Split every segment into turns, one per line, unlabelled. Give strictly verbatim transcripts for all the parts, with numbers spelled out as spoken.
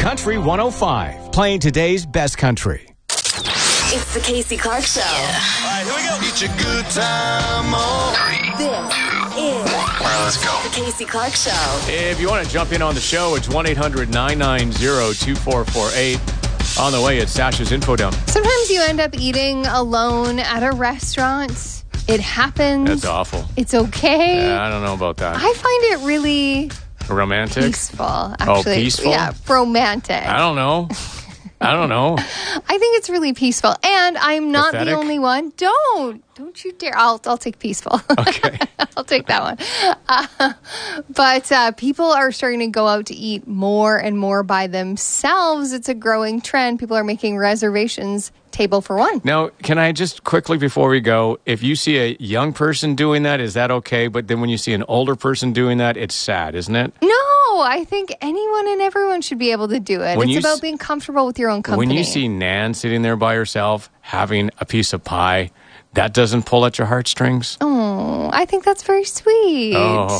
Country one oh five, playing today's best country.
It's the Casey Clark Show.
Yeah. All right, here we go. Get your good time on.
This is
All right, let's go.
the Casey Clark Show.
If you want to jump in on the show, it's one eight hundred nine nine zero two four four eight. On the way, it's Sasha's Info Dump.
Sometimes you end up eating alone at a restaurant. It happens.
That's awful.
It's okay.
Yeah, I don't know about that.
I find it really
Romantic?
peaceful,
Oh,
actually.
peaceful?
Yeah, romantic.
I don't know. I don't know.
I think it's really peaceful. And I'm not
Pathetic?
the only one. Don't. Don't you dare. I'll, I'll take peaceful.
Okay.
I'll take that one. Uh, but uh, people are starting to go out to eat more and more by themselves. It's a growing trend. People are making reservations table for one.
Now, can I just quickly, before we go, if you see a young person doing that, is that okay? But then when you see an older person doing that, it's sad, isn't it?
No, I think anyone and everyone should be able to do it.
When
it's
you
about
s-
being comfortable with your own company.
When you see Nan sitting there by herself having a piece of pie, that doesn't pull at your heartstrings?
Oh, I think that's very sweet.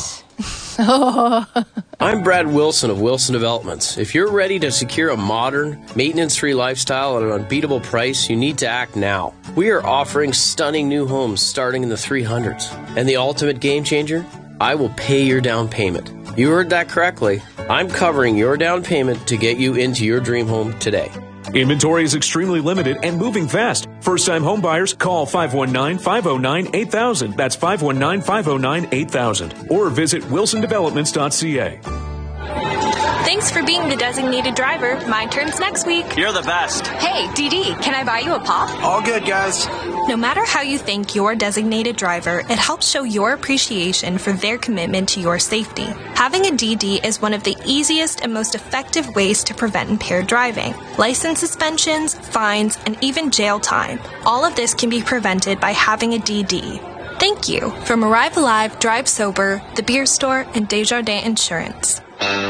Oh.
I'm Brad Wilson of Wilson Developments. If you're ready to secure a modern, maintenance-free lifestyle at an unbeatable price, you need to act now. We are offering stunning new homes starting in the three hundreds. And the ultimate game changer? I will pay your down payment. You heard that correctly. I'm covering your down payment to get you into your dream home today.
Inventory is extremely limited and moving fast. First-time home buyers, call five one nine, five oh nine, eight thousand. That's five one nine, five oh nine, eight thousand. Or visit wilson developments dot c a.
Thanks for being the designated driver. My turn's next week.
You're the best.
Hey, D D, can I buy you a pop?
All good, guys.
No matter how you thank your designated driver, it helps show your appreciation for their commitment to your safety. Having a D D is one of the easiest and most effective ways to prevent impaired driving. License suspensions, fines, and even jail time. All of this can be prevented by having a D D. Thank you. From Arrive Alive, Drive Sober, The Beer Store, and Desjardins Insurance.